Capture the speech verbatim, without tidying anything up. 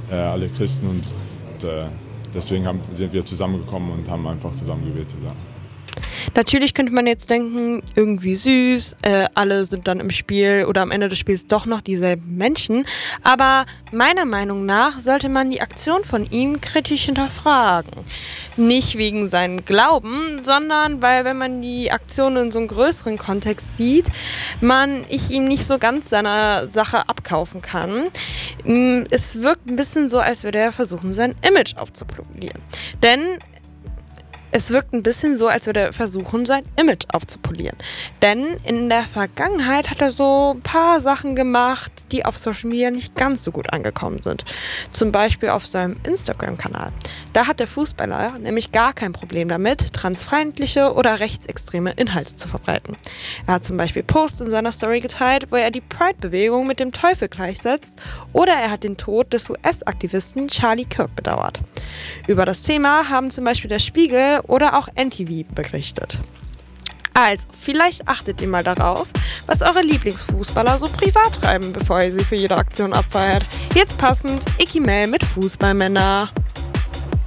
äh, alle Christen und äh, deswegen haben, sind wir zusammengekommen und haben einfach zusammen gebetet. Ja. Natürlich könnte man jetzt denken, irgendwie süß, äh, alle sind dann im Spiel oder am Ende des Spiels doch noch dieselben Menschen. Aber meiner Meinung nach sollte man die Aktion von ihm kritisch hinterfragen. Nicht wegen seinem Glauben, sondern weil, wenn man die Aktion in so einem größeren Kontext sieht, man ich ihm nicht so ganz seiner Sache abkaufen kann. Es wirkt ein bisschen so, als würde er versuchen, sein Image aufzupolieren. Denn Es wirkt ein bisschen so, als würde er versuchen, sein Image aufzupolieren. Denn in der Vergangenheit hat er so ein paar Sachen gemacht, die auf Social Media nicht ganz so gut angekommen sind. Zum Beispiel auf seinem Instagram-Kanal. Da hat der Fußballer nämlich gar kein Problem damit, transfeindliche oder rechtsextreme Inhalte zu verbreiten. Er hat zum Beispiel Posts in seiner Story geteilt, wo er die Pride-Bewegung mit dem Teufel gleichsetzt, oder er hat den Tod des U S-Aktivisten Charlie Kirk bedauert. Über das Thema haben zum Beispiel der Spiegel oder auch N T V berichtet. Also, vielleicht achtet ihr mal darauf, was eure Lieblingsfußballer so privat treiben, bevor ihr sie für jede Aktion abfeiert. Jetzt passend, Icky Mel mit Fußballmänner.